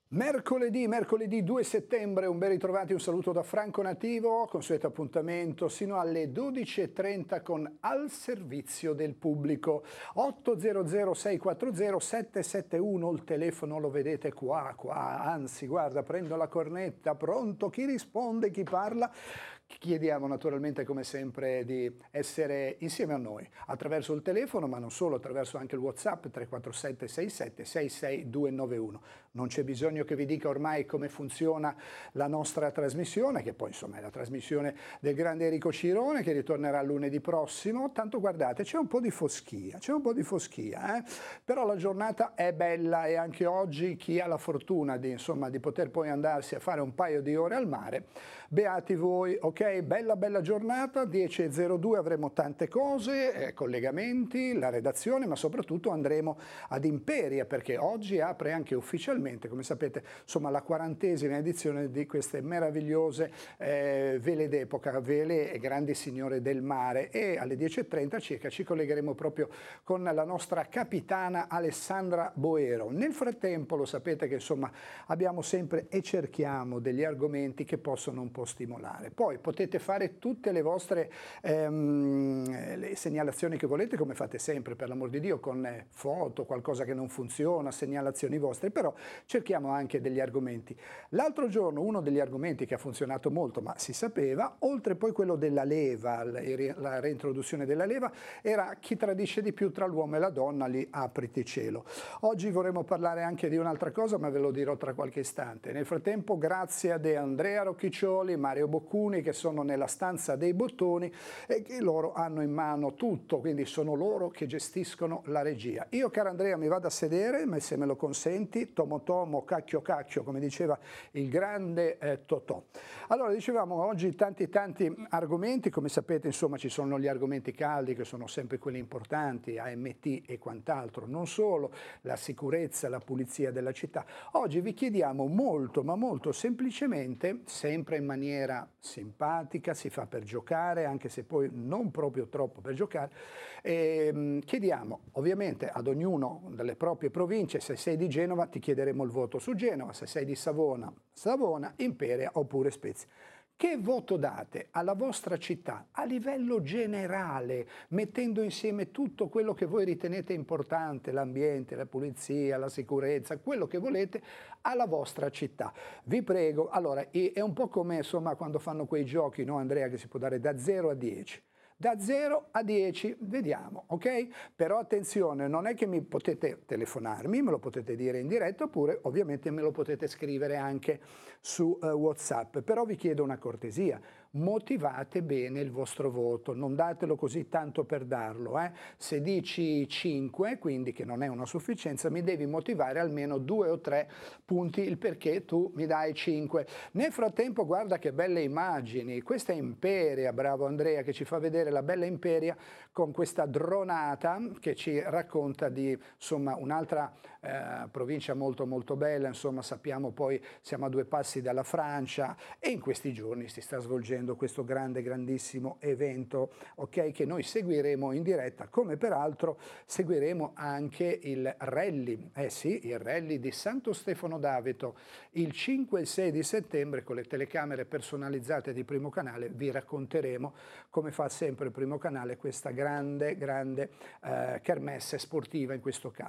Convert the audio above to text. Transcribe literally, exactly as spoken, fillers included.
Mercoledì, mercoledì due settembre, un ben ritrovati, un saluto da Franco Nativo, consueto appuntamento sino alle dodici e trenta con Al Servizio del Pubblico. otto zero zero sei quattro zero sette sette uno, il telefono lo vedete qua, qua, anzi guarda, prendo la cornetta, pronto, chi risponde, chi parla? Chiediamo naturalmente come sempre di essere insieme a noi attraverso il telefono, ma non solo, attraverso anche il WhatsApp tre quattro sette sei sette sei sei due nove uno. Non c'è bisogno che vi dica ormai come funziona la nostra trasmissione, che poi insomma è la trasmissione del grande Enrico Cirone che ritornerà lunedì prossimo. Tanto guardate, c'è un po' di foschia, c'è un po' di foschia, eh? Però la giornata è bella e anche oggi chi ha la fortuna di, insomma, di poter poi andarsi a fare un paio di ore al mare, beati voi, ok? Ok, bella bella giornata, dieci e zero due avremo tante cose, eh, collegamenti, la redazione, ma soprattutto andremo ad Imperia perché oggi apre anche ufficialmente, come sapete, insomma la quarantesima edizione di queste meravigliose eh, vele d'epoca, vele e grandi signore del mare, e alle dieci e trenta circa ci collegheremo proprio con la nostra capitana Alessandra Boero. Nel frattempo lo sapete che insomma abbiamo sempre e cerchiamo degli argomenti che possono un po' stimolare. Poi potete fare tutte le vostre ehm, le segnalazioni che volete, come fate sempre, per l'amor di Dio, con eh, foto, qualcosa che non funziona, segnalazioni vostre, però cerchiamo anche degli argomenti. L'altro giorno uno degli argomenti che ha funzionato molto, ma si sapeva, oltre poi quello della leva, la reintroduzione della leva, era chi tradisce di più tra l'uomo e la donna, lì apriti cielo. Oggi vorremmo parlare anche di un'altra cosa, ma ve lo dirò tra qualche istante. Nel frattempo, grazie a De Andrea Rocchiccioli, Mario Boccuni, che sono nella stanza dei bottoni e che loro hanno in mano tutto, quindi sono loro che gestiscono la regia. Io, caro Andrea, mi vado a sedere, ma se me lo consenti, tomo tomo, cacchio cacchio, come diceva il grande eh, Totò. Allora, dicevamo oggi tanti tanti argomenti, come sapete insomma ci sono gli argomenti caldi che sono sempre quelli importanti, A M T e quant'altro, non solo, la sicurezza, la pulizia della città. Oggi vi chiediamo molto, ma molto semplicemente, sempre in maniera simpatica, si fa per giocare, anche se poi non proprio troppo per giocare, e chiediamo ovviamente ad ognuno delle proprie province: se sei di Genova ti chiederemo il voto su Genova, se sei di Savona, Savona, Imperia oppure Spezia. Che voto date alla vostra città a livello generale, mettendo insieme tutto quello che voi ritenete importante, l'ambiente, la pulizia, la sicurezza, quello che volete, alla vostra città? Vi prego, allora, è un po' come insomma quando fanno quei giochi, no Andrea, che si può dare da zero a dieci. Da zero a dieci, vediamo, ok? Però attenzione, non è che mi potete telefonarmi, me lo potete dire in diretta, oppure ovviamente me lo potete scrivere anche su uh, WhatsApp. Però vi chiedo una cortesia, motivate bene il vostro voto, non datelo così tanto per darlo. Eh? Se dici cinque, quindi che non è una sufficienza, mi devi motivare almeno due o tre punti il perché tu mi dai cinque. Nel frattempo guarda che belle immagini, questa è Imperia, bravo Andrea, che ci fa vedere la bella Imperia con questa dronata che ci racconta di insomma un'altra eh, provincia molto molto bella, insomma sappiamo poi siamo a due passi dalla Francia e in questi giorni si sta svolgendo questo grande grandissimo evento, ok, che noi seguiremo in diretta, come peraltro seguiremo anche il rally, eh sì, il rally di Santo Stefano d'Aveto il cinque e il sei di settembre con le telecamere personalizzate di Primo Canale. Vi racconteremo come fa sempre il Primo Canale questa grande grande eh, kermesse sportiva in questo caso.